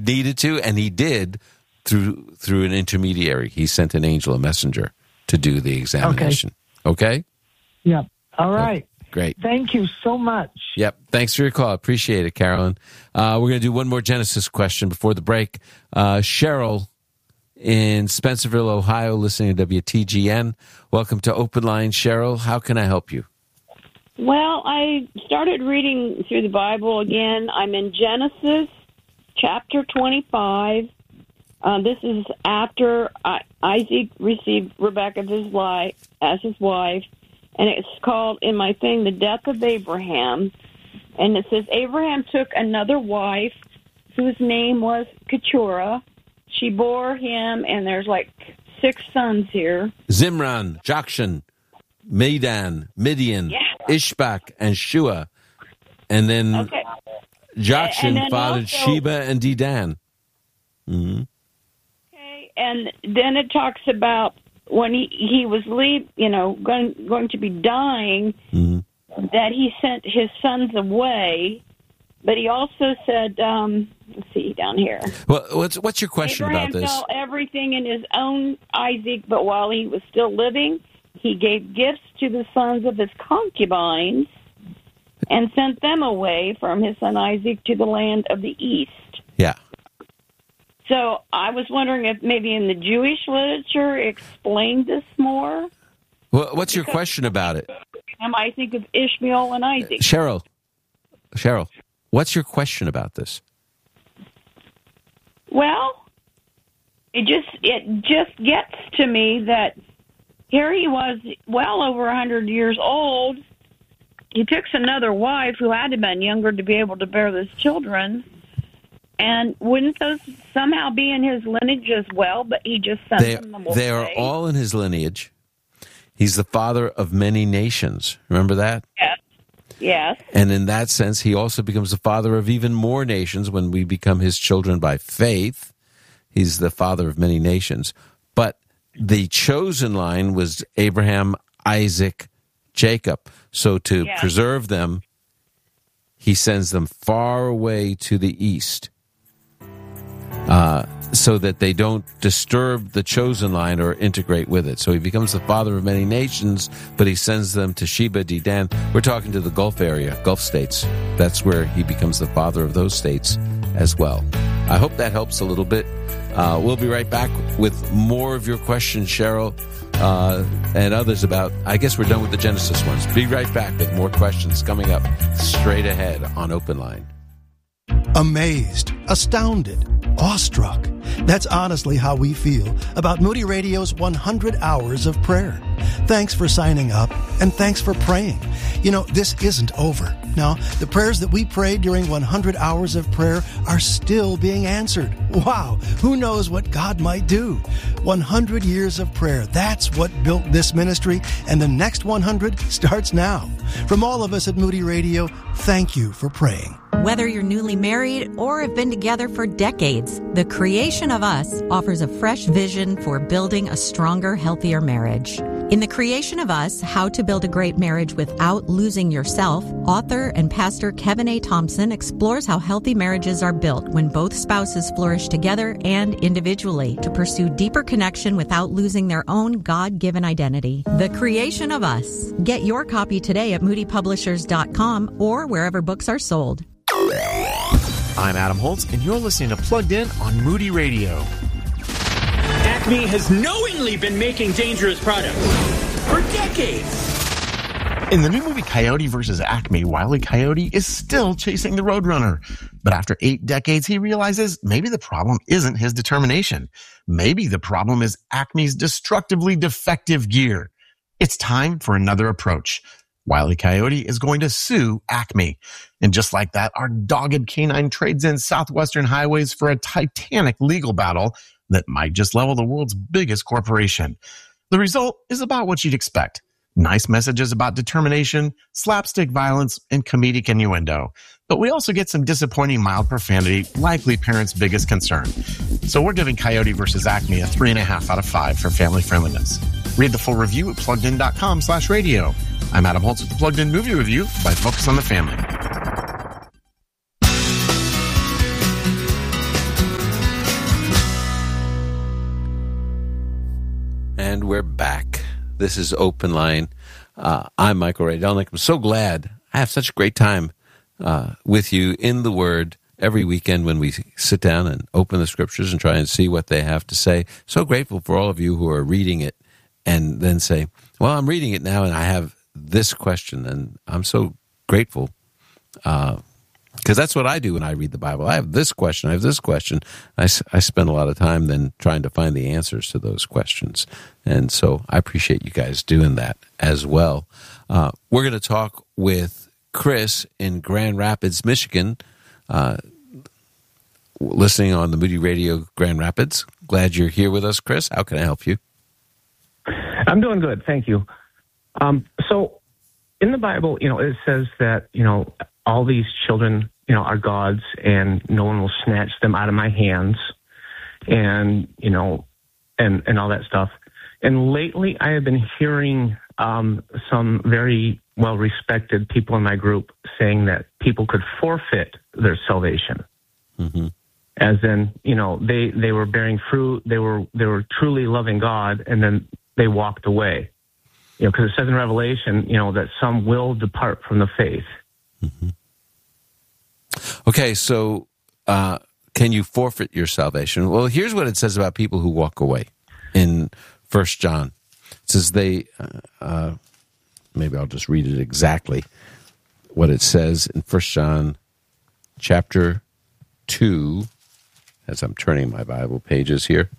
needed to, and he did through an intermediary. He sent an angel, a messenger, to do the examination. Okay? Yep. All right. Great. Thank you so much. Yep. Thanks for your call. Appreciate it, Carolyn. We're going to do one more Genesis question before the break. Cheryl in Spencerville, Ohio, listening to WTGN. Welcome to Open Line, Cheryl. How can I help you? Well, I started reading through the Bible again. I'm in Genesis chapter 25. This is after Isaac received Rebekah as his wife, and it's called, in my thing, The Death of Abraham. And it says, Abraham took another wife whose name was Keturah. She bore him, and there's like 6 sons here. Zimran, Jokshan, Medan, Midian, Ishbak, and Shua. And then Jokshan fathered Sheba and Dedan. Mm-hmm. Okay, and then it talks about when he was going to be dying, that he sent his sons away. But he also said, let's see down here. Well, what's your question Abraham about this? Abraham fell everything in his own Isaac, but while he was still living, he gave gifts to the sons of his concubines and sent them away from his son Isaac to the land of the east. Yeah. So I was wondering if maybe in the Jewish literature explained this more. Well, what's your question about it? I think of Ishmael and Isaac. Cheryl, what's your question about this? Well, it just gets to me that here he was well over 100 years old. He took another wife who had to have been younger to be able to bear those children. And wouldn't those somehow be in his lineage as well? But he just sent them away. They are all in his lineage. He's the father of many nations. Remember that? Yes. And in that sense, he also becomes the father of even more nations when we become his children by faith. He's the father of many nations. But the chosen line was Abraham, Isaac, Jacob. So to preserve them, he sends them far away to the east. So that they don't disturb the chosen line or integrate with it. So he becomes the father of many nations, but he sends them to Sheba, Dedan. We're talking to the Gulf area, Gulf states. That's where he becomes the father of those states as well. I hope that helps a little bit. We'll be right back with more of your questions, Cheryl, and others about, I guess we're done with the Genesis ones. Be right back with more questions coming up straight ahead on Open Line. Amazed, astounded, awestruck. That's honestly how we feel about Moody Radio's 100 Hours of Prayer. Thanks for signing up, and thanks for praying. You know, this isn't over. Now, the prayers that we prayed during 100 Hours of Prayer are still being answered. Wow, who knows what God might do? 100 years of prayer, that's what built this ministry, and the next 100 starts now. From all of us at Moody Radio, thank you for praying. Whether you're newly married or have been together for decades, The Creation of Us offers a fresh vision for building a stronger, healthier marriage. In The Creation of Us, How to Build a Great Marriage Without Losing Yourself, author and pastor Kevin A. Thompson explores how healthy marriages are built when both spouses flourish together and individually to pursue deeper connection without losing their own God-given identity. The Creation of Us. Get your copy today at moodypublishers.com or wherever books are sold. I'm Adam Holtz, and you're listening to Plugged In on Moody Radio. Acme has knowingly been making dangerous products for decades. In the new movie Coyote vs. Acme, Wile E. Coyote is still chasing the Roadrunner. But after 8 decades, he realizes maybe the problem isn't his determination. Maybe the problem is Acme's destructively defective gear. It's time for another approach. Wile E. Coyote is going to sue Acme. And just like that, our dogged canine trades in Southwestern highways for a titanic legal battle that might just level the world's biggest corporation. The result is about what you'd expect. Nice messages about determination, slapstick violence, and comedic innuendo. But we also get some disappointing mild profanity, likely parents' biggest concern. So we're giving Coyote vs. Acme a 3.5 out of 5 for family friendliness. Read the full review at pluggedin.com/radio. I'm Adam Holtz with the Plugged In Movie Review by Focus on the Family. and we're back. This is Open Line. I'm Michael Ray Delnick. I'm so glad I have such a great time with you in the Word every weekend when we sit down and open the Scriptures and try and see what they have to say. So grateful for all of you who are reading it and then say, well, I'm reading it now and I have this question. And I'm so grateful because that's what I do when I read the Bible. I have this question. I have this question. I spend a lot of time then trying to find the answers to those questions. And so I appreciate you guys doing that as well. We're going to talk with Chris in Grand Rapids, Michigan, listening on the Moody Radio Grand Rapids. Glad you're here with us, Chris. How can I help you? I'm doing good. Thank you. So in the Bible, it says that, all these children, are God's and no one will snatch them out of my hands and all that stuff. And lately I have been hearing some very well-respected people in my group saying that people could forfeit their salvation. Mm-hmm. As in, they were bearing fruit, they were truly loving God, and then they walked away. Because it says in Revelation, that some will depart from the faith. Mm-hmm. Okay, so can you forfeit your salvation? Well, here's what it says about people who walk away in 1 John. It says maybe I'll just read it exactly, what it says in 1 John chapter 2, as I'm turning my Bible pages here.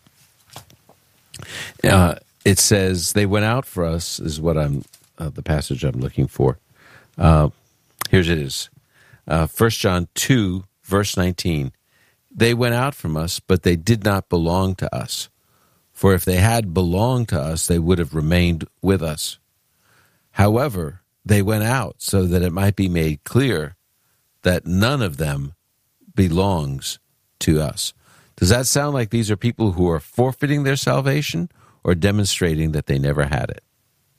It says, they went out for us, is what the passage I'm looking for. Here's it is. 1 John 2, verse 19. They went out from us, but they did not belong to us. For if they had belonged to us, they would have remained with us. However, they went out so that it might be made clear that none of them belongs to us. Does that sound like these are people who are forfeiting their salvation or demonstrating that they never had it?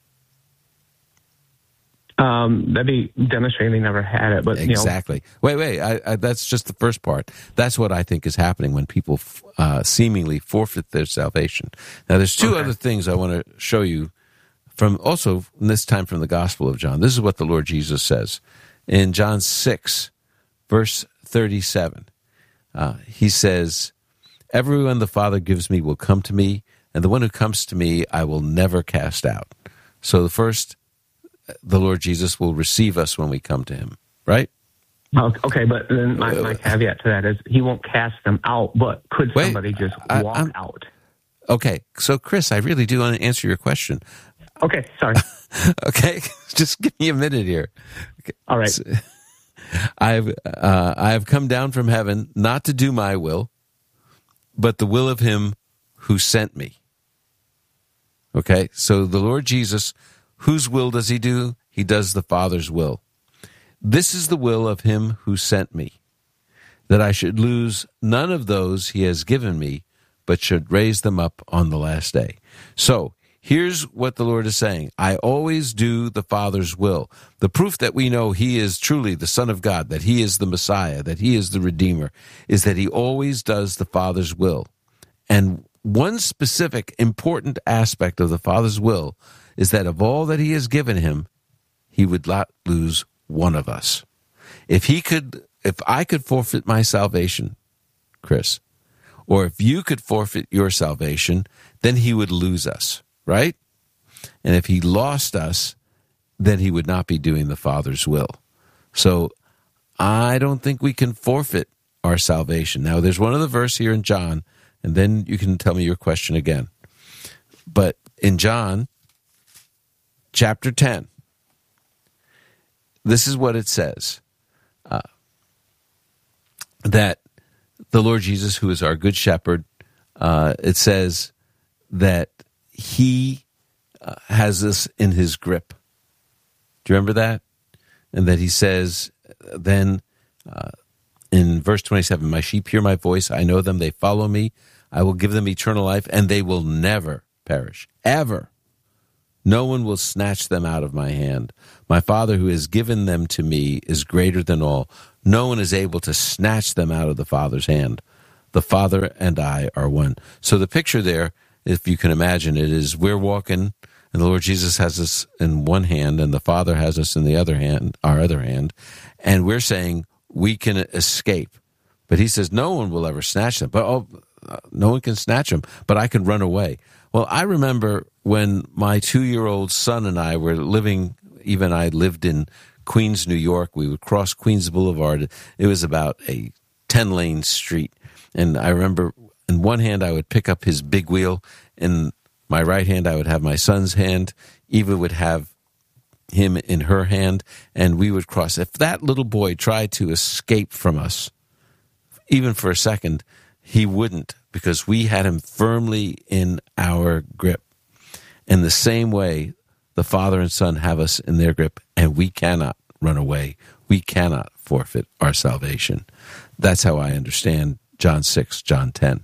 That'd be demonstrating they never had it. But exactly. Wait. That's just the first part. That's what I think is happening when people seemingly forfeit their salvation. Now, there's two other things I want to show you from this time from the Gospel of John. This is what the Lord Jesus says in John 6, verse 37. He says, everyone the Father gives me will come to me, and the one who comes to me I will never cast out. So the Lord Jesus will receive us when we come to him, right? Okay, but then my caveat to that is he won't cast them out, but could somebody just walk out? Okay, so Chris, I really do want to answer your question. Okay, sorry. Okay, just give me a minute here. Okay. All right. So, I have come down from heaven not to do my will, but the will of him who sent me. Okay, so the Lord Jesus, whose will does he do? He does the Father's will. This is the will of him who sent me, that I should lose none of those he has given me, but should raise them up on the last day. So here's what the Lord is saying. I always do the Father's will. The proof that we know he is truly the Son of God, that he is the Messiah, that he is the Redeemer, is that he always does the Father's will. And one specific important aspect of the Father's will is that of all that he has given him, he would not lose one of us. If I could forfeit my salvation, Chris, or if you could forfeit your salvation, then he would lose us, right? And if he lost us, then he would not be doing the Father's will. So I don't think we can forfeit our salvation. Now, there's one other verse here in John, and then you can tell me your question again. But in John chapter 10, this is what it says, that the Lord Jesus, who is our good shepherd, it says that he has us in his grip. Do you remember that? And that he says then in verse 27, my sheep hear my voice, I know them, they follow me, I will give them eternal life, and they will never perish, ever. No one will snatch them out of my hand. My Father who has given them to me is greater than all. No one is able to snatch them out of the Father's hand. The Father and I are one. So the picture there if you can imagine it, is we're walking, and the Lord Jesus has us in one hand, and the Father has us in the other hand, our other hand, and we're saying we can escape. But he says no one will ever snatch them. But no one can snatch them, but I can run away. Well, I remember when my 2-year-old son and I were living, even I lived in Queens, New York. We would cross Queens Boulevard. It was about a 10-lane street. And I remember in one hand I would pick up his big wheel. In my right hand I would have my son's hand. Eva would have him in her hand. And we would cross. If that little boy tried to escape from us, even for a second, he wouldn't, because we had him firmly in our grip. In the same way, the Father and Son have us in their grip, and we cannot run away. We cannot forfeit our salvation. That's how I understand John 6, John 10.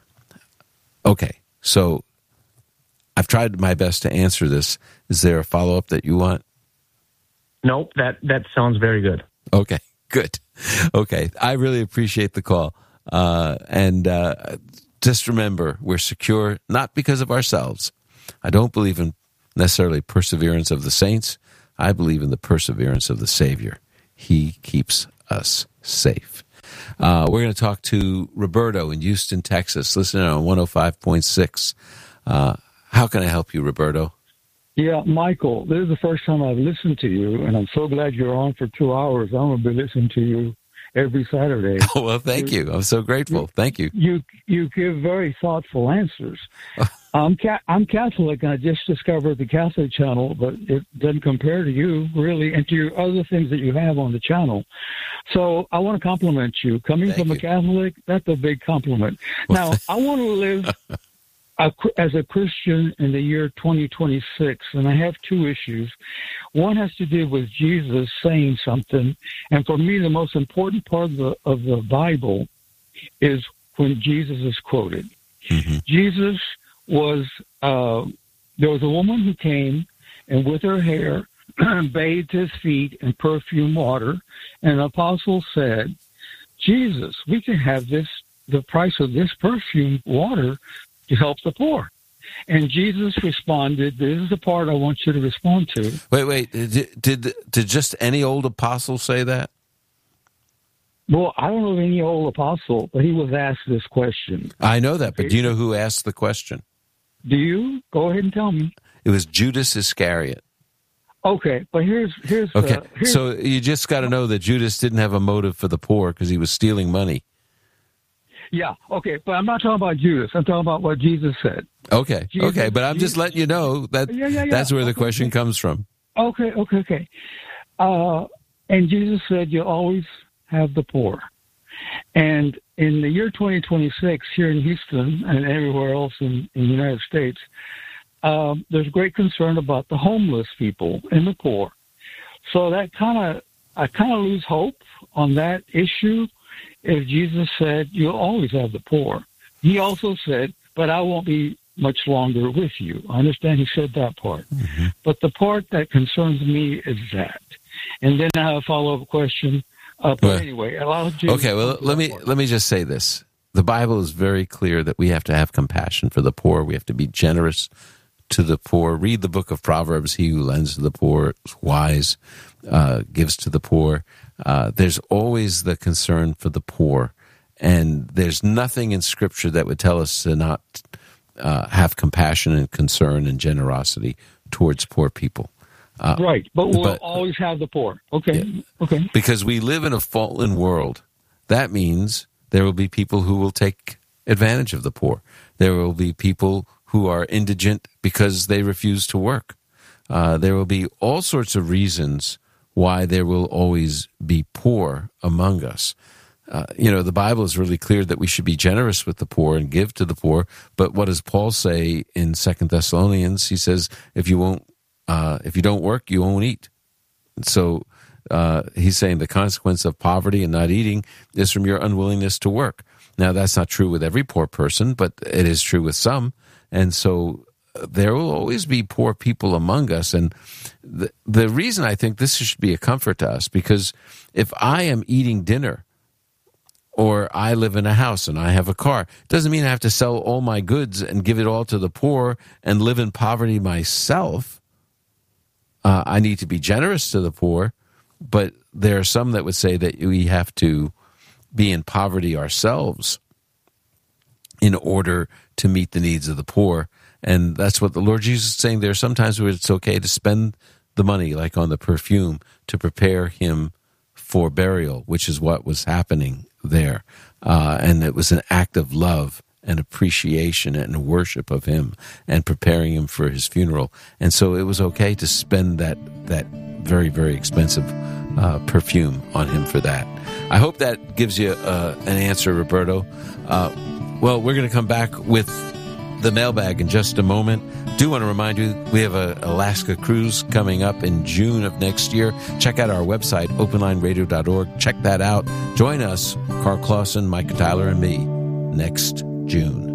Okay, so I've tried my best to answer this. Is there a follow-up that you want? Nope, that sounds very good. Okay, good. Okay, I really appreciate the call. And just remember, we're secure not because of ourselves. I don't believe in necessarily perseverance of the saints. I believe in the perseverance of the Savior. He keeps us safe. We're going to talk to Roberto in Houston, Texas, listening on 105.6. How can I help you, Roberto? Yeah, Michael, this is the first time I've listened to you, and I'm so glad you're on for 2 hours. I'm going to be listening to you every Saturday. Oh, well, thank you. I'm so grateful. Thank you. You give very thoughtful answers. I'm Catholic, and I just discovered the Catholic channel, but it doesn't compare to you, really, and to your other things that you have on the channel. So I want to compliment you. Coming from a Catholic, that's a big compliment. Now, I want to live as a Christian in the year 2026, and I have two issues. One has to do with Jesus saying something, and for me, the most important part of the Bible is when Jesus is quoted. Mm-hmm. Jesus was, there was a woman who came, and with her hair, bathed his feet in perfume water, and the apostle said, Jesus, we can have the price of this perfume water to help the poor. And Jesus responded, this is the part I want you to respond to. Wait, did just any old apostle say that? Well, I don't know of any old apostle, but he was asked this question. I know that, but do you know who asked the question? Do you? Go ahead and tell me. It was Judas Iscariot. Okay, but here's so you just got to know that Judas didn't have a motive for the poor because he was stealing money. Yeah, okay, but I'm not talking about Judas. I'm talking about what Jesus said. Okay, but I'm just letting you know that that's where the question comes from. Okay. And Jesus said, you always have the poor. And in the year 2026, here in Houston and everywhere else in the United States, there's great concern about the homeless people and the poor. So I kind of lose hope on that issue. If Jesus said, you'll always have the poor. He also said, but I won't be much longer with you. I understand he said that part. Mm-hmm. But the part that concerns me is that. And then I have a follow-up question. Anyway, allow Jesus. Okay, well, let me just say this. The Bible is very clear that we have to have compassion for the poor. We have to be generous to the poor. Read the book of Proverbs. He who lends to the poor is wise, gives to the poor. There's always the concern for the poor, and there's nothing in Scripture that would tell us to not have compassion and concern and generosity towards poor people. Right, but we'll always have the poor. Okay, yeah. Okay. Because we live in a fallen world. That means there will be people who will take advantage of the poor. There will be people who are indigent because they refuse to work. There will be all sorts of reasons why there will always be poor among us. The Bible is really clear that we should be generous with the poor and give to the poor. But what does Paul say in 2 Thessalonians? He says, if you don't work, you won't eat. So he's saying the consequence of poverty and not eating is from your unwillingness to work. Now, that's not true with every poor person, but it is true with some. And so there will always be poor people among us. And the reason I think this should be a comfort to us, because if I am eating dinner Or I live in a house and I have a car. Doesn't mean I have to sell all my goods and give it all to the poor and live in poverty myself. I need to be generous to the poor, but there are some that would say that we have to be in poverty ourselves in order to meet the needs of the poor. And that's what the Lord Jesus is saying. There are sometimes where it's okay to spend the money, like on the perfume, to prepare him for burial, which is what was happening there. And it was an act of love and appreciation and worship of him and preparing him for his funeral. And so it was okay to spend that very, very expensive perfume on him for that. I hope that gives you an answer, Roberto. Well, we're going to come back with the mailbag in just a moment. Do want to remind you, we have an Alaska cruise coming up in June of next year. Check out our website, openlineradio.org. Check that out. Join us, Carl Clausen, Micah Tyler, and me, next June.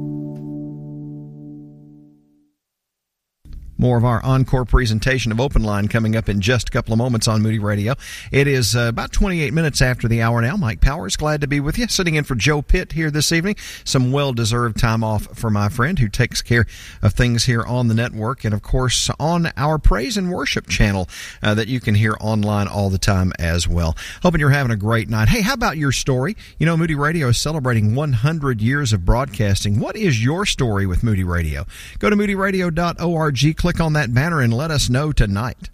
More of our encore presentation of Open Line coming up in just a couple of moments on Moody Radio. It is about 28 minutes after the hour now. Mike Powers, glad to be with you. Sitting in for Joe Pitt here this evening. Some well-deserved time off for my friend who takes care of things here on the network and, of course, on our Praise and Worship channel that you can hear online all the time as well. Hoping you're having a great night. Hey, how about your story? You know, Moody Radio is celebrating 100 years of broadcasting. What is your story with Moody Radio? Go to moodyradio.org, click on that banner and let us know tonight.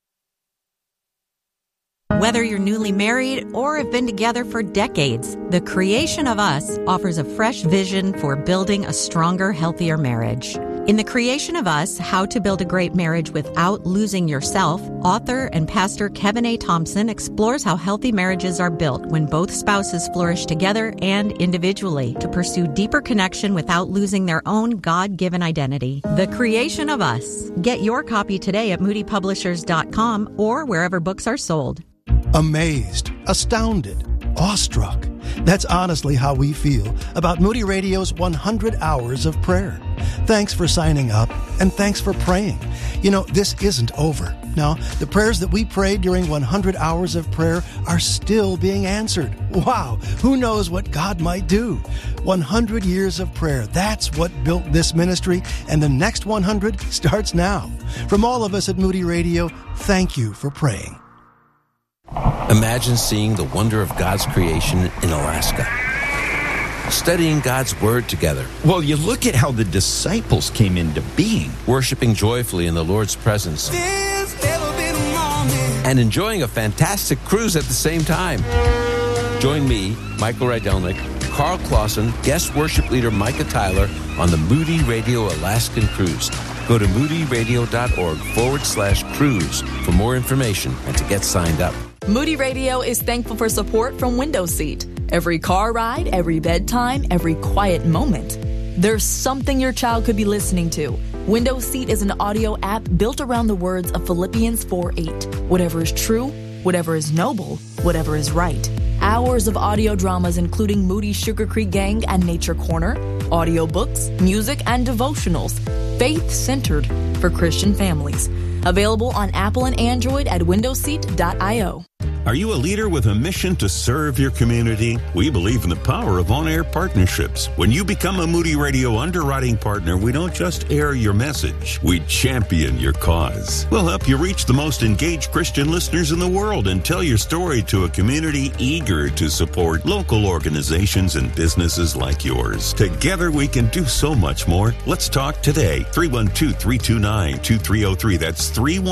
Whether you're newly married or have been together for decades, The Creation of Us offers a fresh vision for building a stronger, healthier marriage. In The Creation of Us, How to Build a Great Marriage Without Losing Yourself, author and pastor Kevin A. Thompson explores how healthy marriages are built when both spouses flourish together and individually to pursue deeper connection without losing their own God-given identity. The Creation of Us. Get your copy today at moodypublishers.com or wherever books are sold. Amazed, astounded, awestruck. That's honestly how we feel about Moody Radio's 100 Hours of Prayer. Thanks for signing up, and thanks for praying. You know, this isn't over. No, the prayers that we prayed during 100 Hours of Prayer are still being answered. Wow, who knows what God might do? 100 years of prayer, that's what built this ministry, and the next 100 starts now. From all of us at Moody Radio, thank you for praying. Imagine seeing the wonder of God's creation in Alaska. Studying God's Word together. Well, you look at how the disciples came into being. Worshiping joyfully in the Lord's presence. And enjoying a fantastic cruise at the same time. Join me, Michael Rydelnik, Carl Clausen, guest worship leader Micah Tyler on the Moody Radio Alaskan Cruise. Go to moodyradio.org/cruise for more information and to get signed up. Moody Radio is thankful for support from Window Seat. Every car ride, every bedtime, every quiet moment. There's something your child could be listening to. Window Seat is an audio app built around the words of Philippians 4:8. Whatever is true, whatever is noble, whatever is right. Hours of audio dramas including Moody Sugar Creek Gang and Nature Corner, audiobooks, music, and devotionals. Faith-centered for Christian families. Available on Apple and Android at windowseat.io. Are you a leader with a mission to serve your community? We believe in the power of on-air partnerships. When you become a Moody Radio underwriting partner, we don't just air your message, we champion your cause. We'll help you reach the most engaged Christian listeners in the world and tell your story to a community eager to support local organizations and businesses like yours. Together we can do so much more. Let's talk today. 312-329-2303. That's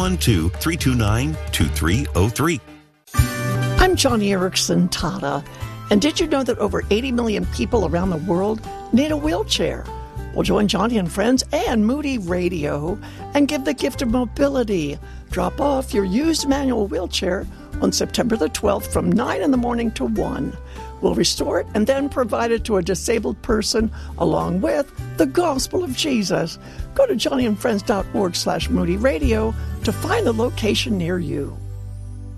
312-329-2303. I'm Johnny Erickson Tata, and did you know that over 80 million people around the world need a wheelchair? Well, join Johnny and friends and Moody Radio and give the gift of mobility. Drop off your used manual wheelchair on September the 12th from 9 in the morning to 1. We'll restore it and then provide it to a disabled person along with the gospel of Jesus. Go to johnnyandfriends.org/Moody Radio to find the location near you.